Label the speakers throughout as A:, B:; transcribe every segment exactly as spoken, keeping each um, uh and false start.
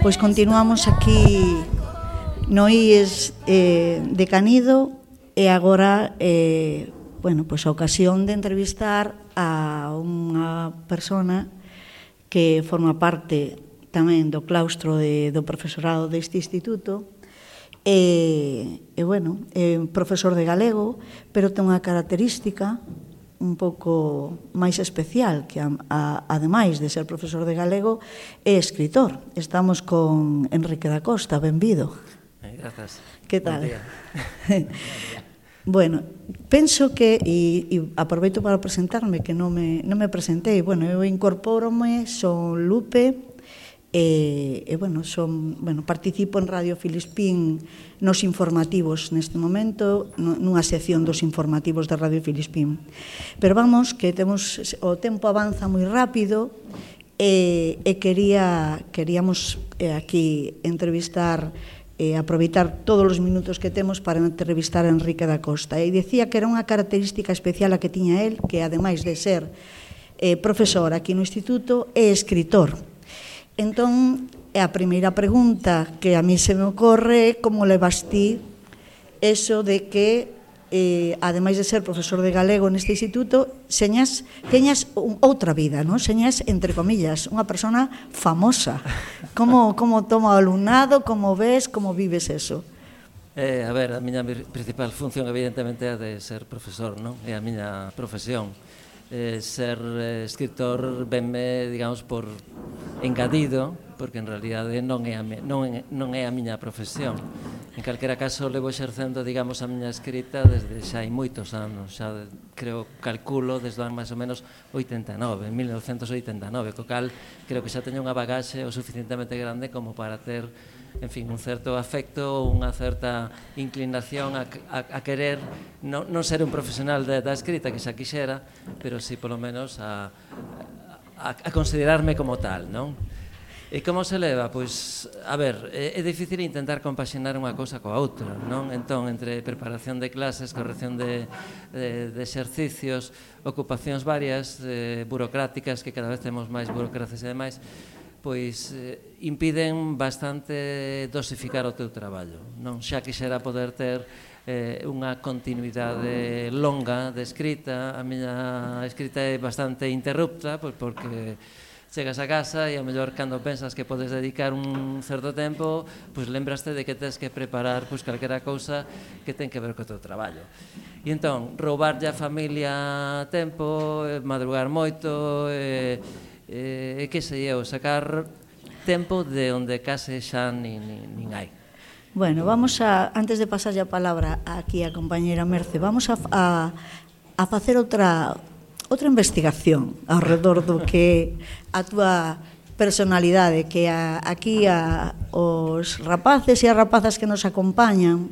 A: Pois continuamos aquí no I E S eh, de Canido e agora, eh, bueno, pois a ocasión de entrevistar a unha persona que forma parte tamén do claustro de, do profesorado deste instituto e, e bueno, é profesor de galego, pero ten unha característica un pouco máis especial, que a, a, ademais de ser profesor de galego, é escritor. Estamos con Enrique da Costa, benvido.
B: Eh, grazas.
A: Que tal?
B: Buen día.
A: Bueno, penso que, e, e aproveito para presentarme, que non me, non me presentei, bueno, eu incorpórome, son Lupe, e, e bueno, son, bueno, participo en Radio Filispín nos informativos neste momento, nunha sección dos informativos da Radio Filispín. Pero vamos, que temos, o tempo avanza moi rápido, e, e quería, queríamos eh, aquí entrevistar e aproveitar todos os minutos que temos para entrevistar a Enrique da Costa. E dicía que era unha característica especial a que tiña el, que ademais de ser eh, profesor aquí no instituto, é escritor. Entón, a primeira pregunta que a mí se me ocorre é como levas ti eso de que, eh, ademais de ser profesor de galego neste instituto, señas, teñas un, outra vida, non? Señas, entre comillas, unha persona famosa. Como, como toma o alumnado, como ves, como vives eso?
B: Eh, a ver, a miña principal función evidentemente é de ser profesor, non? É a miña profesión. Eh, ser eh, escritor venme, digamos, por engadido, porque en realidade non é a, mi, non, é, non é a miña profesión. En calquera caso, levo exercendo, digamos, a miña escrita desde xa hai moitos anos, xa creo, calculo, desde o ano máis ou menos oitenta e nove, en mil novecentos oitenta e nove, co cal creo que xa teño unha bagaxe o suficientemente grande como para ter, en fin, un certo afecto, unha certa inclinación a, a, a querer non, non ser un profesional de, da escrita, que xa quixera, pero sí, polo menos, a, a, a considerarme como tal, non? E como se leva? Pois, a ver, é, é difícil intentar compaxinar unha cousa coa outra, non? Entón, entre preparación de clases, corrección de, de, de exercicios, ocupacións varias, eh, burocráticas, que cada vez temos máis burocracias e demais, pois eh, impiden bastante dosificar o teu traballo, non? Xa quixera poder ter eh, unha continuidade longa de escrita. A miña escrita é bastante interrupta, pois porque chegas a casa e a mellor cando pensas que podes dedicar un certo tempo, pois lembraste de que tens que preparar pois calquera cousa que ten que ver co teu traballo. E entón, roubarlle a familia tempo, madrugar moito, e, e, e que sei eu, sacar tempo de onde case xa nin, nin, nin hai.
A: Bueno, vamos a, antes de pasarlle a palabra aquí a compañera Merce, vamos a, a, a facer outra outra investigación ao redor do que a túa personalidade, que a, aquí a, os rapaces e as rapazas que nos acompañan,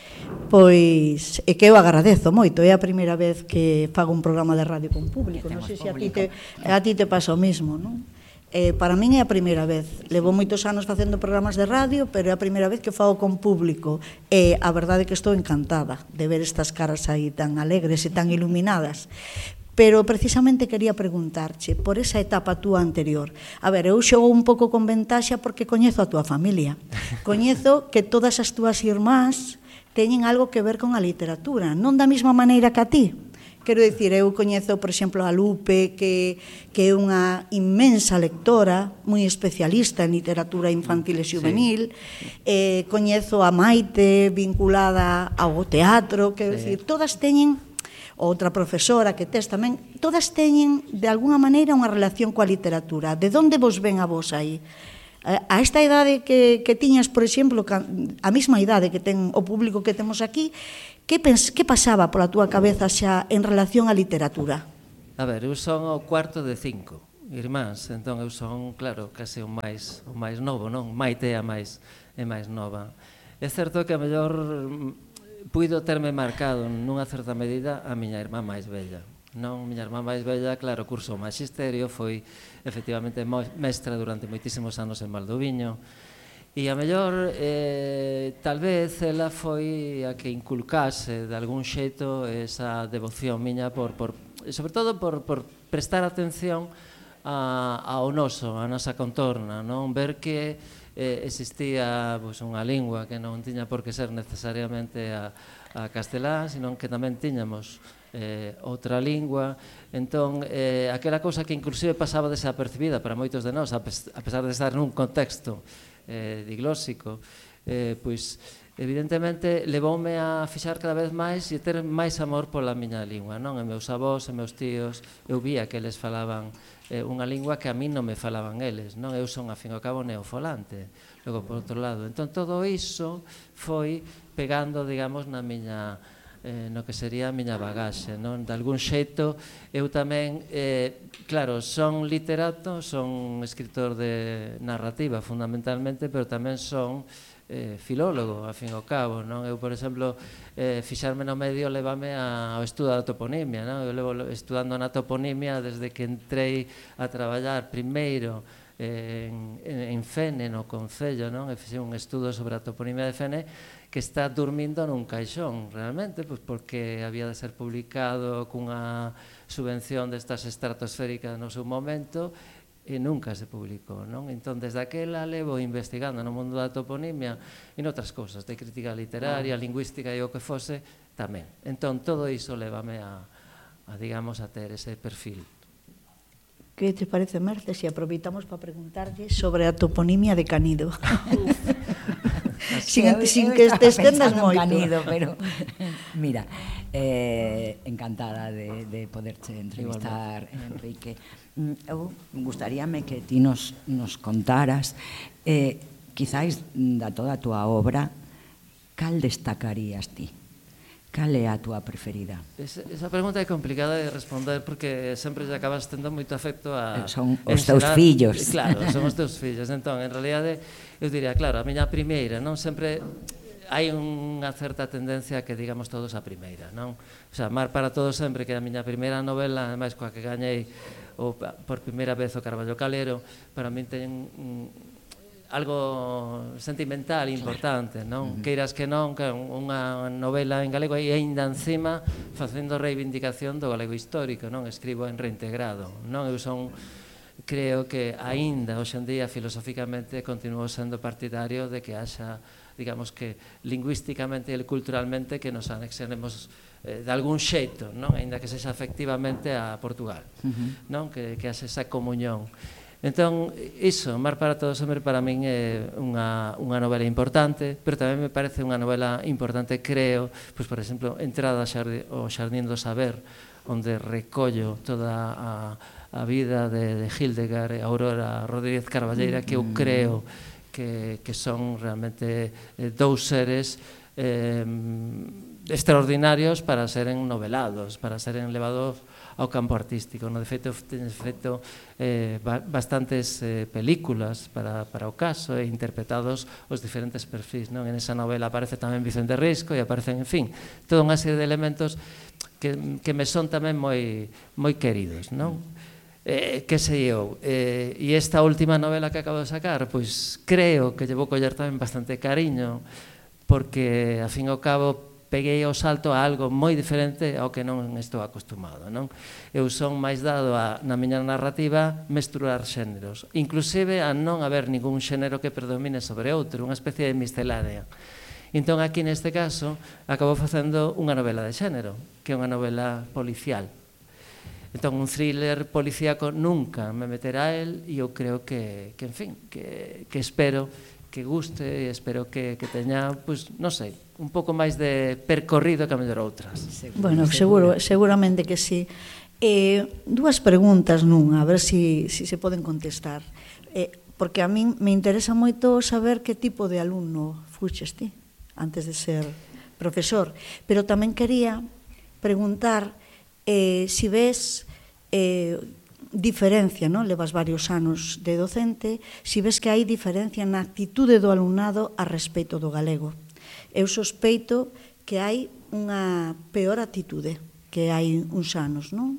A: pois, e que eu agradezo moito, é a primeira vez que fago un programa de radio con público, non sei se a ti te, a ti te pasa o mismo, non? Eh, para min é a primeira vez, levo moitos anos facendo programas de radio, pero é a primeira vez que fago con público, e a verdade é que estou encantada de ver estas caras aí tan alegres e tan iluminadas. Pero precisamente quería preguntarche por esa etapa túa anterior. A ver, eu xogo un pouco con ventaxa porque coñezo a túa familia. Coñezo que todas as túas irmás teñen algo que ver con a literatura, non da mesma maneira que a ti. Quero dicir, eu coñezo, por exemplo, a Lupe, que, que é unha inmensa lectora, moi especialista en literatura infantil e juvenil. Sí. Eh, coñezo a Maite, vinculada ao teatro, quero sí. dicir, todas teñen, outra profesora que tes tamén, todas teñen, de alguna maneira, unha relación coa literatura. De onde vos ven a vos aí? A esta idade que, que tiñas, por exemplo, a mesma idade que ten o público que temos aquí, que, pens, que pasaba pola túa cabeza xa en relación á literatura?
B: A ver, eu son o cuarto de cinco irmáns, entón eu son, claro, case o máis, o máis novo, non? Maite é a máis, é máis nova. É certo que a mellor puido terme marcado nunha certa medida a miña irmá máis bella. Non, a miña irmá máis bella, claro, cursou maxisterio, foi efectivamente mestra durante moitísimos anos en Valdoviño, e a mellor, eh, tal vez, ela foi a que inculcase de algún xeito esa devoción miña, por, por, sobre todo por, por prestar atención a, ao noso, a nosa contorna, non? Ver que eh, existía pois, unha lingua que non tiña por que ser necesariamente a, a castelán, sino que tamén tiñamos eh, outra lingua. Entón, eh, aquela cousa que inclusive pasaba desapercibida para moitos de nós, a, pes a pesar de estar nun contexto eh, diglóxico, eh, pois evidentemente levoume a fixar cada vez máis e ter máis amor pola miña lingua, non? E meus avós e meus tíos, eu vía que eles falaban eh, unha lingua que a mí non me falaban eles, non? Eu son, a fin e ao cabo, neofolante, logo, por outro lado. Entón, todo iso foi pegando, digamos, na miña, eh, no que sería a miña bagaxe, non? De algún xeito, eu tamén, eh, claro, son literato, son escritor de narrativa, fundamentalmente, pero tamén son Eh, filólogo, a fin e ao cabo, non? Eu, por exemplo, eh, fixarme no medio levame ao estudo da toponimia, non? Eu levo estudando na toponimia desde que entrei a traballar primeiro eh, en, en Fene, no Concello, non? E fixe un estudo sobre a toponimia de Fene que está dormindo nun caixón, realmente, pois porque había de ser publicado cunha subvención destas estratosféricas no seu momento e nunca se publicou, non? Entón, desde aquela levo investigando no mundo da toponimia e noutras cousas, de crítica literaria, lingüística e o que fose, tamén. Entón, todo iso levame a, a digamos, a ter ese perfil.
A: Que te parece, Merce, se aproveitamos para preguntarlle sobre a toponimia de Canido? sin,
C: eu,
A: sin
C: eu
A: que te estendas moito.
C: Canido, pero mira, eh, encantada de, de poderche entrevistar, Enrique. Eu gustaríame que ti nos, nos contaras, eh, quizáis da toda a túa obra, cal destacarías ti? Cal é a túa preferida?
B: Esa, esa pregunta é complicada de responder porque sempre lle acabas tendo moito afecto a...
C: Son os teus fillos.
B: Claro, son os teus fillos. Entón, en realidade, eu diría, claro, a miña primeira, non? Sempre hai unha certa tendencia que digamos todos a primeira, non? O sea, Mar para todos sempre, que é a miña primeira novela, ademais coa que gañei o, por primeira vez o Carballo Calero, para min ten un, algo sentimental importante, non? Queiras que non, que unha novela en galego e aínda encima facendo reivindicación do galego histórico, non? Escribo en reintegrado, non? Eu son, creo que aínda hoxe en día filosóficamente continuo sendo partidario de que haxa, digamos que lingüísticamente e culturalmente que nos anexionemos de algún xeito, non? Aínda que sexa efectivamente a Portugal, non? Que, que haxe esa comunión. Entón, iso, Mar para todos sempre para min é unha, unha novela importante, pero tamén me parece unha novela importante, creo, pois, por exemplo, Entrada ao Xardín do Saber, onde recollo toda a, a vida de, de Hildegard e Aurora Rodríguez Carballeira, que eu creo que, que son realmente eh, dous seres eh, extraordinarios para seren novelados, para seren levados ao campo artístico. No, de feito, teñes feito eh, bastantes eh, películas para, para o caso e interpretados os diferentes perfis, non? En esa novela aparece tamén Vicente Risco e aparecen, en fin, toda unha serie de elementos que, que me son tamén moi, moi queridos, non? Eh, que sei eu, eh, e esta última novela que acabo de sacar, pois creo que lle vou coller tamén bastante cariño, porque, a fin e ao cabo, peguei o salto a algo moi diferente ao que non estou acostumado, non? Eu son máis dado a, na miña narrativa, mesturar xéneros, inclusive a non haber ningún xénero que predomine sobre outro, unha especie de miscelánea. Entón, aquí neste caso, acabo facendo unha novela de xénero, que é unha novela policial. Entón, un thriller policíaco nunca me meterá a él e eu creo que, que en fin, que, que espero que guste e espero que, que teña, pois, non sei, un pouco máis de percorrido que a mellor outras.
A: Bueno, seguro, seguramente que sí. Eh, dúas preguntas nunha, a ver si, si se poden contestar. Eh, porque a min me interesa moito saber que tipo de alumno fuches ti antes de ser profesor. Pero tamén quería preguntar eh, si ves eh, diferencia, non? Levas varios anos de docente, si ves que hai diferencia na actitude do alumnado a respecto do galego. Eu sospeito que hai unha peor actitude que hai uns anos, non?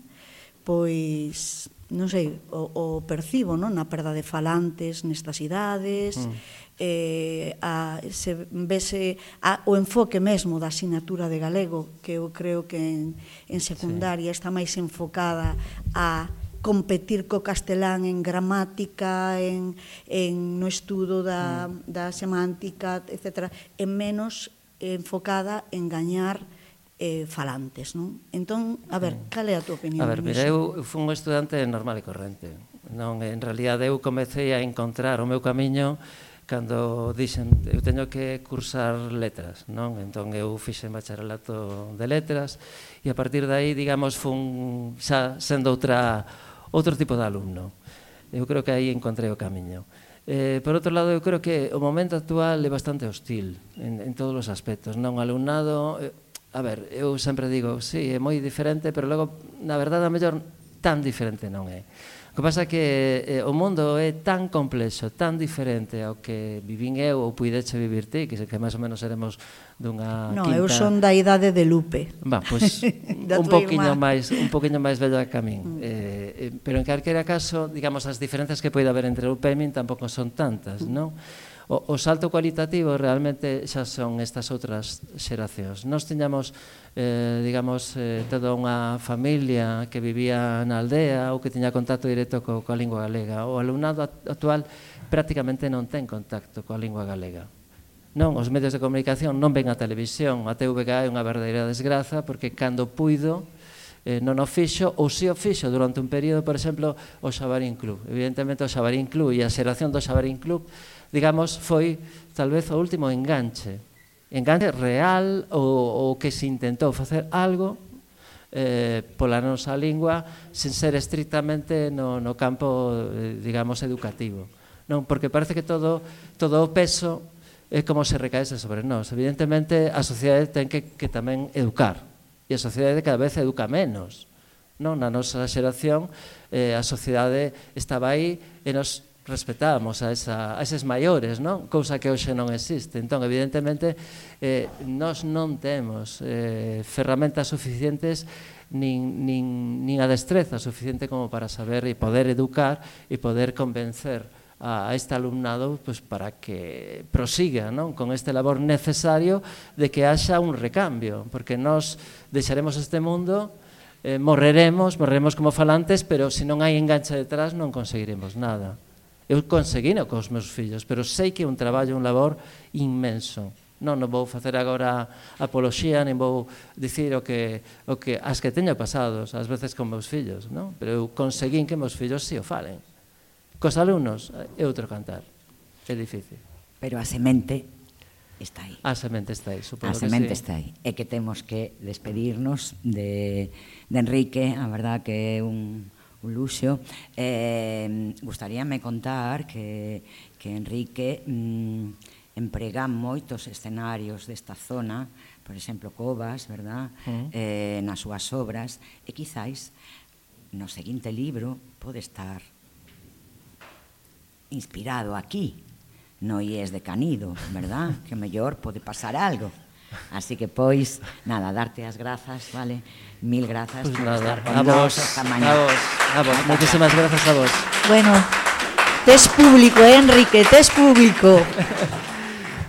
A: Pois, non sei, o, o percibo, non? Na perda de falantes nestas idades, mm. eh, a, se vese a, o enfoque mesmo da asignatura de galego, que eu creo que en, en secundaria sí. está máis enfocada a competir co castelán en gramática, en, en no estudo da, mm. da semántica, etcétera, e menos enfocada en gañar eh, falantes, non? Entón, a ver, cal é a tua opinión?
B: A ver, mira, eu fui un estudante normal e corrente. Non, en realidad eu comecei a encontrar o meu camiño cando dixen, eu teño que cursar letras, non? Entón eu fixen bacharelato de letras e a partir de aí, digamos, fun xa sendo outra outro tipo de alumno. Eu creo que aí encontrei o camiño. Eh, por outro lado, eu creo que o momento actual é bastante hostil en, en todos os aspectos, non? O alumnado, eh, a ver, eu sempre digo, sí, é moi diferente, pero logo, na verdade, a mellor tan diferente non é. O que pasa é que eh, o mundo é tan complexo, tan diferente ao que vivín eu ou puideche vivir ti, que, que máis ou menos seremos dunha
A: no,
B: quinta...
A: eu son da idade de Lupe.
B: Va, pois pues, un poquinho máis, un poquinho máis vello que a min. Mm. Eh, eh, pero en calquera caso, digamos, as diferenzas que pode haber entre Lupe e min tampouco son tantas, mm. non? O, o salto cualitativo realmente xa son estas outras xeracións. Nós tiñamos, eh, digamos, eh, toda unha familia que vivía na aldea ou que tiña contacto directo co, coa lingua galega. O alumnado actual prácticamente non ten contacto coa lingua galega. Non, os medios de comunicación non ven a televisión, a T V G é unha verdadeira desgraza porque cando puido eh, non o fixo ou si o fixo durante un período, por exemplo, o Xabarín Club. Evidentemente o Xabarín Club e a xeración do Xabarín Club, digamos, foi tal vez o último enganche, enganche real ou, ou que se intentou facer algo eh, pola nosa lingua sen ser estrictamente no, no campo, eh, digamos, educativo. Non, porque parece que todo, todo o peso é como se recaese sobre nós. Evidentemente, a sociedade ten que, que tamén educar, e a sociedade cada vez educa menos. Non? Na nosa xeración, eh, a sociedade estaba aí e nos respetábamos a, esa, a eses maiores, non? Cousa que hoxe non existe. Entón, evidentemente, eh, nós non temos eh, ferramentas suficientes nin, nin, nin a destreza suficiente como para saber e poder educar e poder convencer a este alumnado pues, para que prosiga, non? Con este labor necesario de que haxa un recambio, porque nós deixaremos este mundo, eh, morreremos, morreremos como falantes, pero se non hai enganche detrás non conseguiremos nada. Eu conseguino cos meus fillos, pero sei que é un traballo, un labor inmenso. Non, non vou facer agora apoloxía, nin vou dicir o que, o que as que teño pasados, ás veces con meus fillos, non? Pero eu conseguín que meus fillos si o falen. Cos alumnos é outro cantar, é difícil.
C: Pero a semente está aí.
B: A semente está aí, supoño que sí.
C: A semente está aí. É que temos que despedirnos de, de Enrique, a verdad que é un, un luxo. Eh, gustaríame contar que, que Enrique mm, emprega moitos escenarios desta zona, por exemplo, Covas, verdad? Mm. Eh, nas súas obras, e quizáis no seguinte libro pode estar inspirado aquí, no IES de Canido, verdad? Que mellor pode pasar algo. Así que, pois, nada, darte as grazas, vale? Mil grazas
B: pues
C: por
B: nada,
C: estar con
B: a
C: nós
B: vos,
C: esta mañá.
B: a vos, a vos, muchísimas grazas a vos.
A: Bueno, tes público, eh, Enrique, tes público.